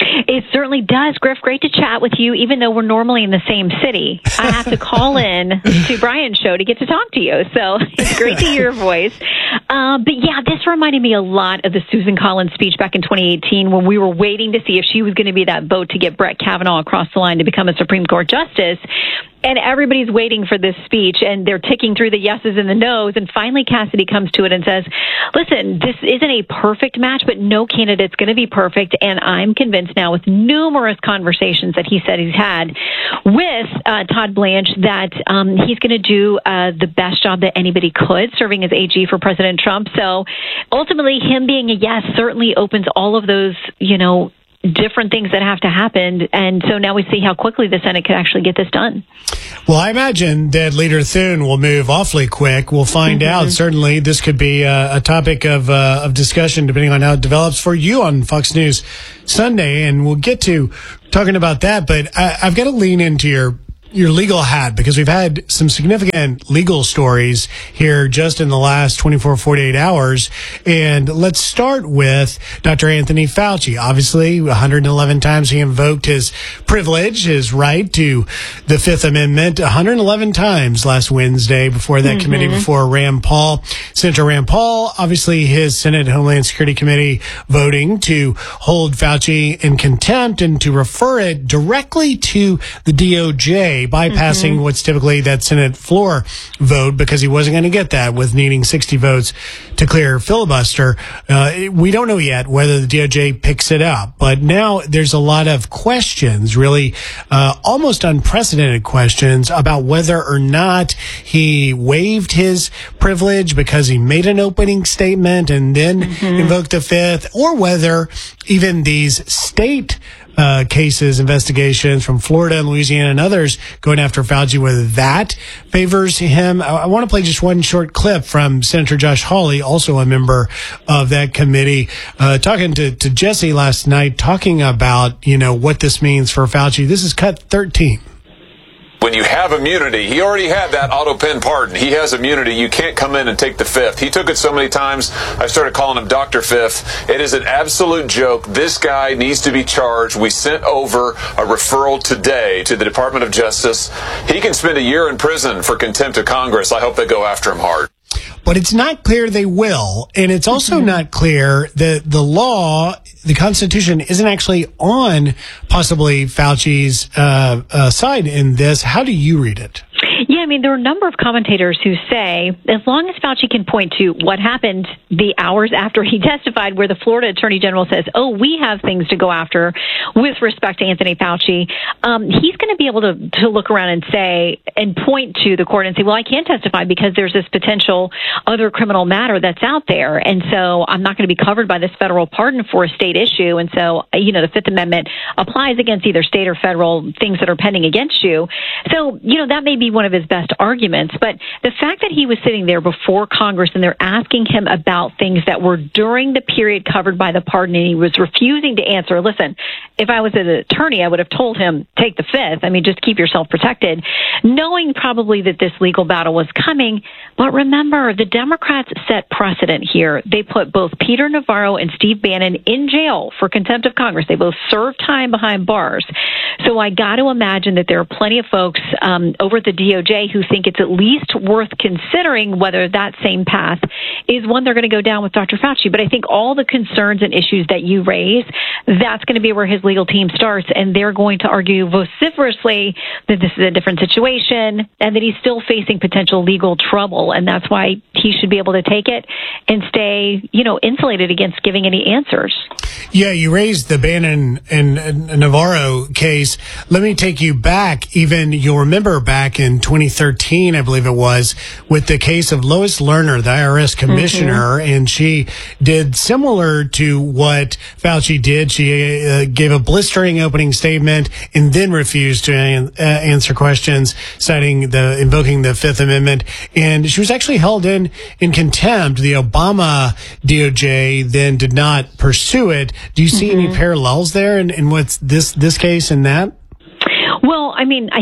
It certainly does. Griff, great to chat with you, even though we're normally in the same city. I have to call in to Brian's show to get to talk to you, so it's great to hear your voice. Uh, but yeah, this reminded me a lot of the Susan Collins speech back in twenty eighteen when we were waiting to see if she was going to be that vote to get Brett Kavanaugh across the line to become a Supreme Court justice. And everybody's waiting for this speech, and they're ticking through the yeses and the nos. And finally, Cassidy comes to it and says, listen, this isn't a perfect match, but no candidate's going to be perfect. And I'm convinced now with numerous conversations that he said he's had with uh, Todd Blanche that um, he's going to do uh, the best job that anybody could serving as A G for President Trump. So ultimately, him being a yes certainly opens all of those, you know, different things that have to happen. And so now we see how quickly the Senate could actually get this done. Well, I imagine that Leader Thune will move awfully quick. We'll find mm-hmm. out. Certainly, this could be a, a topic of uh, of discussion depending on how it develops for you on Fox News Sunday. And we'll get to talking about that. But I, I've got to lean into your your legal hat because we've had some significant legal stories here just in the last twenty-four, forty-eight hours. And let's start with Doctor Anthony Fauci. Obviously, one hundred eleven times he invoked his privilege, his right to the Fifth Amendment, one hundred eleven times last Wednesday before that mm-hmm. committee, before Rand Paul. Senator Rand Paul, obviously his Senate Homeland Security Committee voting to hold Fauci in contempt and to refer it directly to the D O J, bypassing mm-hmm. what's typically that Senate floor vote because he wasn't going to get that with needing sixty votes to clear filibuster. Uh, we don't know yet whether the D O J picks it up, but now there's a lot of questions, really uh, almost unprecedented questions about whether or not he waived his privilege because he made an opening statement and then mm-hmm. invoked the Fifth, or whether even these state Uh, cases, investigations from Florida and Louisiana and others going after Fauci, whether that favors him. I, I want to play just one short clip from Senator Josh Hawley, also a member of that committee, uh, talking to, to Jesse last night, talking about, you know, what this means for Fauci. This is cut thirteen. When you have immunity, he already had that auto pen pardon. He has immunity. You can't come in and take the Fifth. He took it so many times, I started calling him Doctor Fifth. It is an absolute joke. This guy needs to be charged. We sent over a referral today to the Department of Justice. He can spend a year in prison for contempt of Congress. I hope they go after him hard. But it's not clear they will. And it's also mm-hmm. not clear that the law, the Constitution, isn't actually on possibly Fauci's uh, uh, side in this. How do you read it? Yeah, I mean, there are a number of commentators who say as long as Fauci can point to what happened the hours after he testified where the Florida Attorney General says, oh, we have things to go after with respect to Anthony Fauci, um, he's going to be able to, to look around and say and point to the court and say, well, I can't testify because there's this potential other criminal matter that's out there. And so I'm not going to be covered by this federal pardon for a state issue. And so, you know, the Fifth Amendment applies against either state or federal things that are pending against you. So, you know, that may be one of his best arguments. But the fact that he was sitting there before Congress and they're asking him about things that were during the period covered by the pardon and he was refusing to answer. Listen, if I was an attorney, I would have told him, take the Fifth. I mean, just keep yourself protected, knowing probably that this legal battle was coming. But remember, the Democrats set precedent here. They put both Peter Navarro and Steve Bannon in jail for contempt of Congress. They both served time behind bars. So I got to imagine that there are plenty of folks um, over at the D O J who think it's at least worth considering whether that same path is one they're going to go down with Doctor Fauci. But I think all the concerns and issues that you raise, that's going to be where his legal team starts, and they're going to argue vociferously that this is a different situation and that he's still facing potential legal trouble, and that's why he should be able to take it and stay, you know, insulated against giving any answers. Yeah, you raised the Bannon and, and Navarro case. Let me take you back. Even you'll remember back in twenty thirteen, I believe it was, with the case of Lois Lerner, the I R S commissioner, mm-hmm. and she did similar to what Fauci did. She uh, gave a blistering opening statement and then refused to an- uh, answer questions, citing the invoking the Fifth Amendment. And she was actually held in in contempt. The Obama D O J then did not pursue it. Do you see mm-hmm. any parallels there in, in what's this this case and that? Well, I mean, I think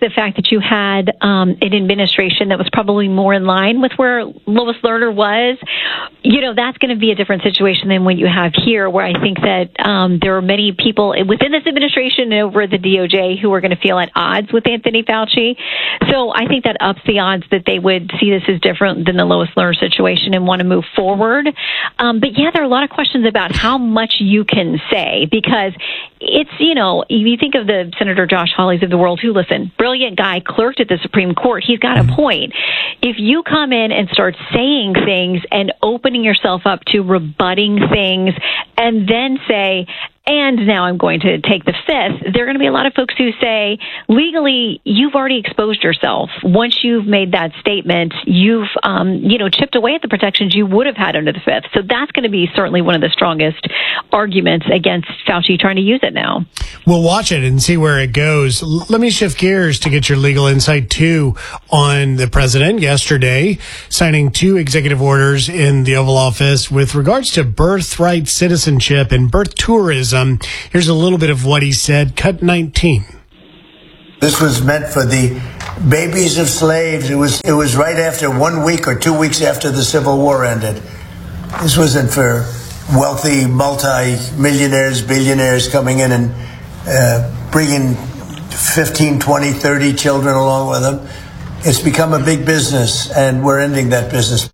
the fact that you had um, an administration that was probably more in line with where Lois Lerner was, you know, that's going to be a different situation than what you have here, where I think that um, there are many people within this administration and over at the D O J who are going to feel at odds with Anthony Fauci. So I think that ups the odds that they would see this as different than the Lois Lerner situation and want to move forward. Um, but yeah, there are a lot of questions about how much you can say, because it's, you know, you think of the Senator Josh Hawleys of the world who, listen, brilliant guy, clerked at the Supreme Court. He's got a point. If you come in and start saying things and opening yourself up to rebutting things and then say, and now I'm going to take the fifth, there are going to be a lot of folks who say, legally, you've already exposed yourself. Once you've made that statement, you've, um, you know, chipped away at the protections you would have had under the fifth. So that's going to be certainly one of the strongest arguments against Fauci trying to use it now. We'll watch it and see where it goes. L- let me shift gears to get your legal insight, too, on the president yesterday signing two executive orders in the Oval Office with regards to birthright citizenship and birth tourism. Here's a little bit of what he said. Cut nineteen. This was meant for the babies of slaves. It was it was right after one week or two weeks after the Civil War ended. This wasn't for wealthy multi-millionaires, billionaires coming in and uh, bringing fifteen, twenty, thirty children along with them. It's become a big business, and we're ending that business.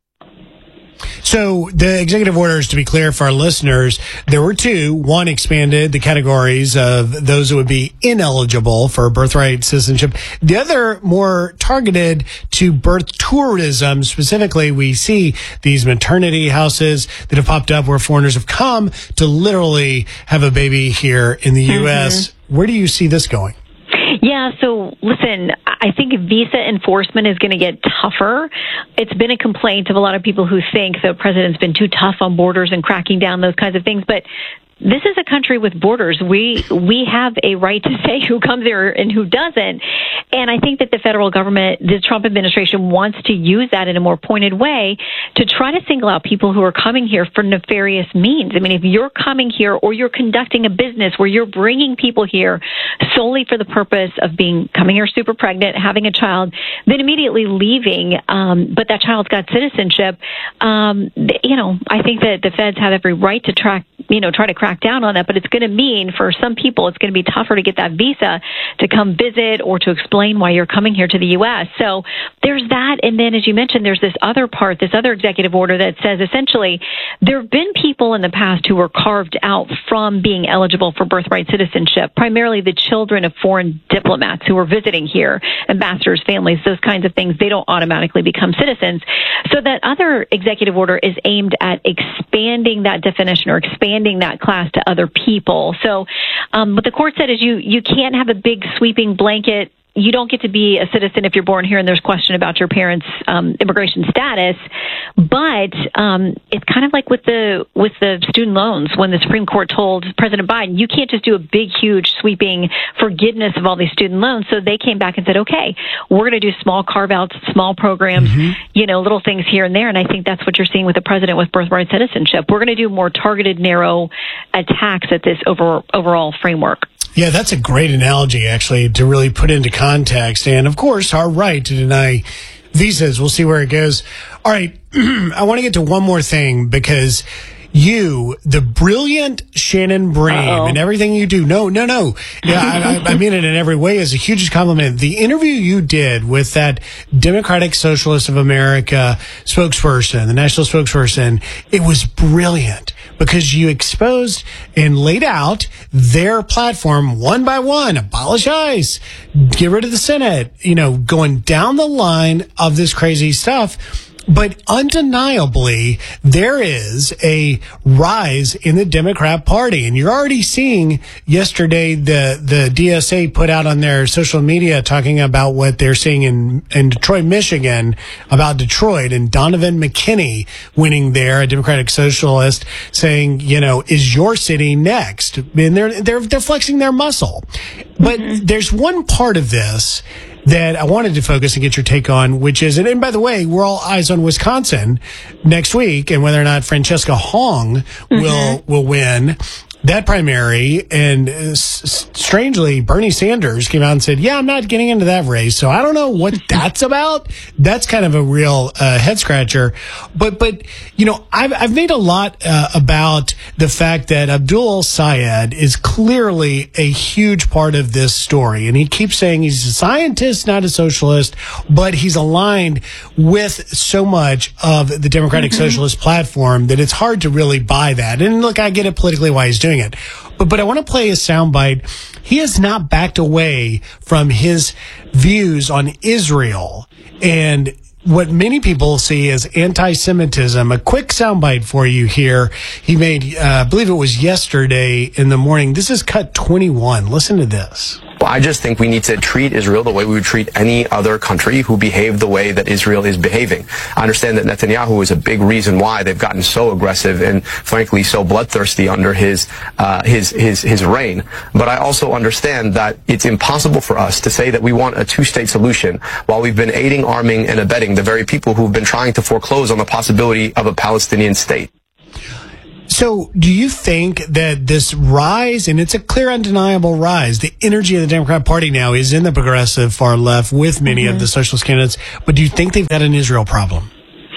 So the executive orders, to be clear for our listeners, there were two. One expanded the categories of those who would be ineligible for birthright citizenship. The other more targeted to birth tourism. Specifically, we see these maternity houses that have popped up where foreigners have come to literally have a baby here in the U S. Mm-hmm. Where do you see this going? Yeah, so listen, I think visa enforcement is going to get tougher. It's been a complaint of a lot of people who think the president's been too tough on borders and cracking down those kinds of things. But this is a country with borders. We we have a right to say who comes here and who doesn't. And I think that the federal government, the Trump administration, wants to use that in a more pointed way to try to single out people who are coming here for nefarious means. I mean, if you're coming here or you're conducting a business where you're bringing people here solely for the purpose of being coming here super pregnant, having a child, then immediately leaving, um, but that child's got citizenship, um, you know, I think that the feds have every right to track, you know, try to crack down on that, but it's going to mean for some people it's going to be tougher to get that visa to come visit or to explain why you're coming here to the U S. So there's that, and then as you mentioned, there's this other part, this other executive order that says essentially there have been people in the past who were carved out from being eligible for birthright citizenship, primarily the children of foreign diplomats who are visiting here, ambassadors, families, those kinds of things. They don't automatically become citizens. So that other executive order is aimed at expanding that definition or expanding that class to other people. So um, what the court said is you, you can't have a big sweeping blanket. You don't get to be a citizen if you're born here and there's question about your parents' um, immigration status. But um, it's kind of like with the with the student loans when the Supreme Court told President Biden, you can't just do a big, huge, sweeping forgiveness of all these student loans. So they came back and said, okay, we're going to do small carve-outs, small programs, mm-hmm. you know, little things here and there. And I think that's what you're seeing with the president with birthright citizenship. We're going to do more targeted, narrow attacks at this over, overall framework. Yeah, that's a great analogy, actually, to really put into context. And, of course, our right to deny visas. We'll see where it goes. All right, I want to get to one more thing because you, the brilliant Shannon Bream, Uh-oh. and everything you do. No, no, no. Yeah, I, I mean it in every way as a huge compliment. The interview you did with that Democratic Socialist of America spokesperson, the national spokesperson, it was brilliant because you exposed and laid out their platform one by one. Abolish ICE, get rid of the Senate, you know, going down the line of this crazy stuff. But undeniably, there is a rise in the Democrat Party. And you're already seeing yesterday the, the D S A put out on their social media talking about what they're seeing in, in Detroit, Michigan, about Detroit and Donovan McKinney winning there, a Democratic Socialist, saying, you know, is your city next? And they're, they're, they're flexing their muscle. But mm-hmm. there's one part of this that I wanted to focus and get your take on, which is, and, and by the way, we're all eyes on Wisconsin next week and whether or not Francesca Hong mm-hmm. will will win that primary, and uh, s- strangely, Bernie Sanders came out and said, yeah, I'm not getting into that race. So I don't know what that's about. That's kind of a real uh, head scratcher. But, but you know, I've, I've made a lot uh, about the fact that Abdul Sayed is clearly a huge part of this story. And he keeps saying he's a scientist, not a socialist, but he's aligned with so much of the Democratic mm-hmm. Socialist platform that it's hard to really buy that. And look, I get it politically why he's doing it. But, but I want to play a soundbite. He has not backed away from his views on Israel and what many people see as anti-Semitism. A quick soundbite for you here. He made, uh, I believe it was yesterday in the morning. This is cut twenty-one. Listen to this. Well, I just think we need to treat Israel the way we would treat any other country who behaved the way that Israel is behaving. I understand that Netanyahu is a big reason why they've gotten so aggressive and, frankly, so bloodthirsty under his uh, his his his reign. But I also understand that it's impossible for us to say that we want a two-state solution while we've been aiding, arming, and abetting the very people who've been trying to foreclose on the possibility of a Palestinian state. So do you think that this rise, and it's a clear, undeniable rise, the energy of the Democrat Party now is in the progressive far left with many mm-hmm. of the socialist candidates, but do you think they've got an Israel problem?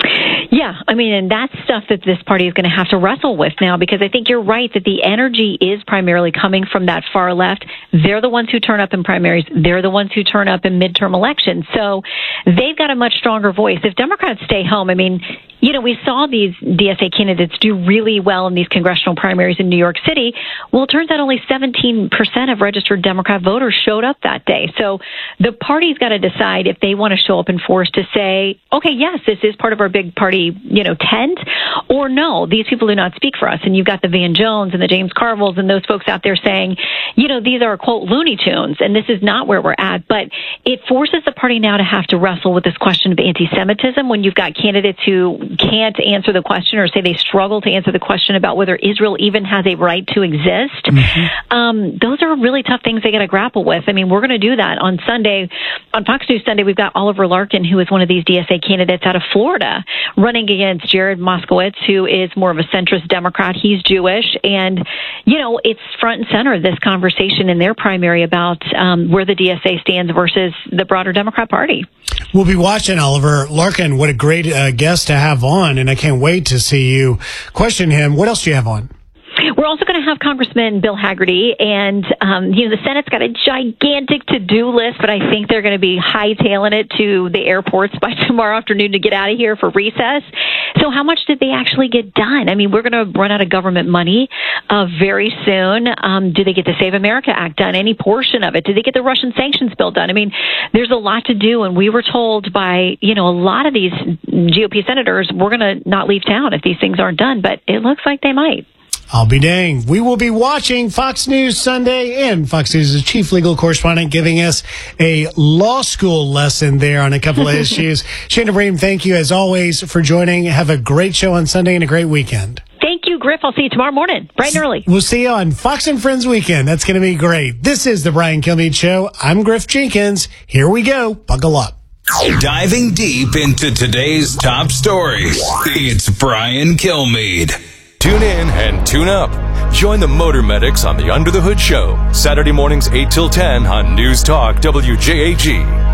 Yeah, I mean, and that's stuff that this party is going to have to wrestle with now, because I think you're right that the energy is primarily coming from that far left. They're the ones who turn up in primaries. They're the ones who turn up in midterm elections. So they've got a much stronger voice. If Democrats stay home, I mean, you know, we saw these D S A candidates do really well in these congressional primaries in New York City. Well, it turns out only seventeen percent of registered Democrat voters showed up that day. So the party's got to decide if they want to show up in force to say, okay, yes, this is part of our big party, you know, tent, or no, these people do not speak for us. And you've got the Van Jones and the James Carvilles and those folks out there saying, you know, these are, quote, Looney Tunes, and this is not where we're at. But it forces the party now to have to wrestle with this question of anti-Semitism when you've got candidates who can't answer the question, or say they struggle to answer the question about whether Israel even has a right to exist. Mm-hmm. Um, those are really tough things they got to grapple with. I mean, we're going to do that on Sunday. On Fox News Sunday, we've got Oliver Larkin, who is one of these D S A candidates out of Florida, running against Jared Moskowitz, who is more of a centrist Democrat. He's Jewish. And, you know, it's front and center of this conversation in their primary about um, where the D S A stands versus the broader Democrat Party. We'll be watching Oliver Larkin. What a great uh, guest to have on, and I can't wait to see you question him. What else do you have on? We're also going to have Congressman Bill Hagerty, and um, you know, the Senate's got a gigantic to-do list, but I think they're going to be hightailing it to the airports by tomorrow afternoon to get out of here for recess. So how much did they actually get done? I mean, we're going to run out of government money uh, very soon. Um, do they get the Save America Act done? Any portion of it? Did they get the Russian sanctions bill done? I mean, there's a lot to do, and we were told by, you know, a lot of these G O P senators, we're going to not leave town if these things aren't done, but it looks like they might. I'll be dang. We will be watching Fox News Sunday, and Fox News' chief legal correspondent giving us a law school lesson there on a couple of issues. Shana Bream, thank you as always for joining. Have a great show on Sunday and a great weekend. Thank you, Griff. I'll see you tomorrow morning, bright and early. We'll see you on Fox and Friends Weekend. That's going to be great. This is the Brian Kilmeade Show. I'm Griff Jenkins. Here we go. Buckle up. Diving deep into today's top stories, it's Brian Kilmeade. Tune in and tune up. Join the Motor Medics on the Under the Hood Show, Saturday mornings eight till ten on News Talk W J A G.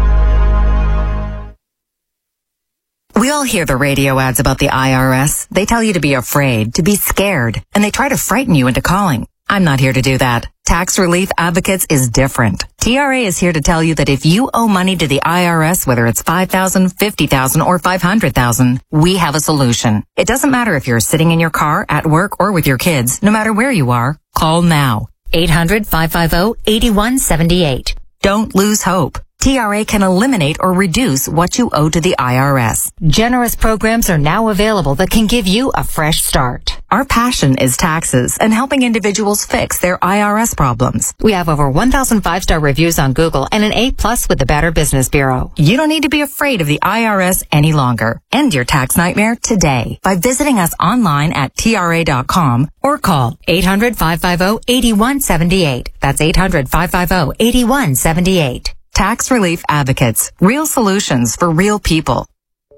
We all hear the radio ads about the I R S. They tell you to be afraid, to be scared, and they try to frighten you into calling. I'm not here to do that. Tax Relief Advocates is different. T R A is here to tell you that if you owe money to the I R S, whether it's five thousand dollars, fifty thousand dollars, or five hundred thousand dollars, we have a solution. It doesn't matter if you're sitting in your car, at work, or with your kids. No matter where you are, call now. eight hundred, five five zero, eight one seven eight. Don't lose hope. T R A can eliminate or reduce what you owe to the I R S. Generous programs are now available that can give you a fresh start. Our passion is taxes and helping individuals fix their I R S problems. We have over one thousand five-star reviews on Google and an A plus with the Better Business Bureau. You don't need to be afraid of the I R S any longer. End your tax nightmare today by visiting us online at T R A dot com or call eight hundred, five five zero, eight one seven eight. That's eight hundred, five five zero, eight one seven eight. Tax Relief Advocates. Real solutions for real people.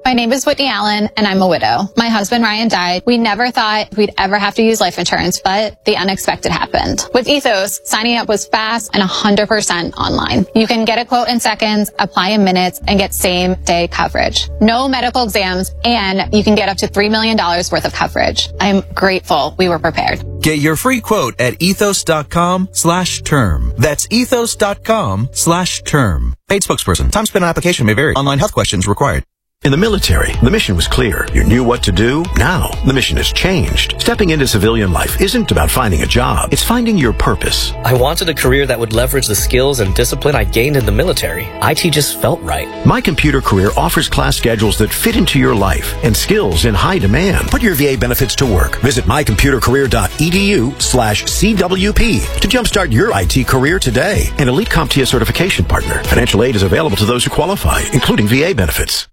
My name is Whitney Allen, and I'm a widow. My husband, Ryan, died. We never thought we'd ever have to use life insurance, but the unexpected happened. With Ethos, signing up was fast and one hundred percent online. You can get a quote in seconds, apply in minutes, and get same-day coverage. No medical exams, and you can get up to three million dollars worth of coverage. I'm grateful we were prepared. Get your free quote at ethos.com slash term. That's ethos.com slash term. Paid spokesperson. Time spent on application may vary. Online health questions required. In the military, the mission was clear. You knew what to do. Now, the mission has changed. Stepping into civilian life isn't about finding a job. It's finding your purpose. I wanted a career that would leverage the skills and discipline I gained in the military. I T just felt right. My Computer Career offers class schedules that fit into your life and skills in high demand. Put your V A benefits to work. Visit mycomputercareer.edu slash CWP to jumpstart your I T career today. An Elite CompTIA certification partner. Financial aid is available to those who qualify, including V A benefits.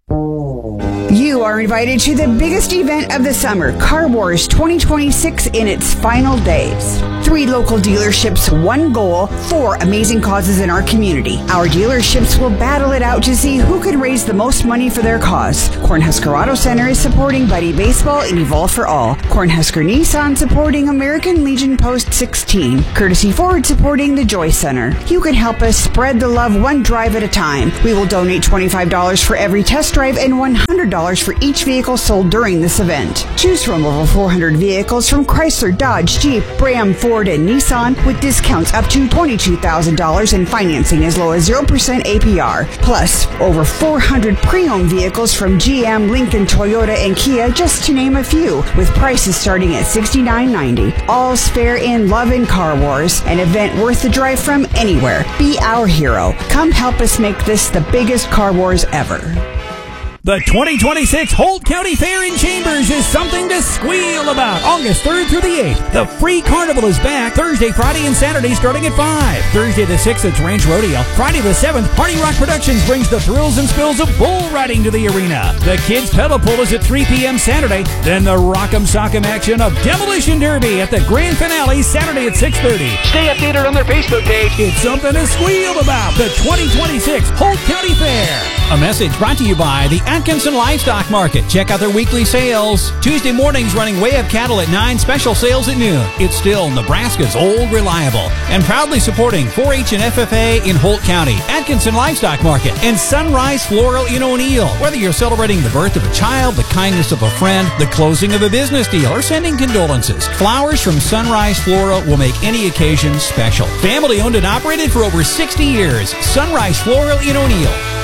You are invited to the biggest event of the summer, Car Wars twenty twenty-six in its final days. Three local dealerships, one goal, four amazing causes in our community. Our dealerships will battle it out to see who can raise the most money for their cause. Cornhusker Auto Center is supporting Buddy Baseball and Evolve for All. Cornhusker Nissan supporting American Legion Post sixteen. Courtesy Ford supporting the Joy Center. You can help us spread the love one drive at a time. We will donate twenty-five dollars for every test drive and one hundred dollars for each vehicle sold during this event. Choose from over four hundred vehicles from Chrysler, Dodge, Jeep, Ram, Ford, and Nissan with discounts up to twenty-two thousand dollars and financing as low as zero percent A P R. Plus, over four hundred pre-owned vehicles from G M, Lincoln, Toyota, and Kia, just to name a few, with prices starting at sixty-nine ninety. All's fair in love and Car Wars, an event worth the drive from anywhere. Be our hero. Come help us make this the biggest Car Wars ever. The twenty twenty-six Holt County Fair in Chambers is something to squeal about. August third through the eighth. The free carnival is back Thursday, Friday, and Saturday starting at five. Thursday the sixth, it's Ranch Rodeo. Friday the seventh, Party Rock Productions brings the thrills and spills of bull riding to the arena. The Kids Pedal Pull is at three p.m. Saturday. Then the Rock'em Sock'em action of Demolition Derby at the grand finale Saturday at six thirty. Stay updated on their Facebook page. It's something to squeal about. The twenty twenty-six Holt County Fair. A message brought to you by the Atkinson Livestock Market. Check out their weekly sales. Tuesday mornings running Way Up Cattle at nine, special sales at noon. It's still Nebraska's old reliable. And proudly supporting four H and F F A in Holt County, Atkinson Livestock Market, and Sunrise Floral in O'Neill. Whether you're celebrating the birth of a child, the kindness of a friend, the closing of a business deal, or sending condolences, flowers from Sunrise Floral will make any occasion special. Family owned and operated for over sixty years. Sunrise Floral in O'Neill.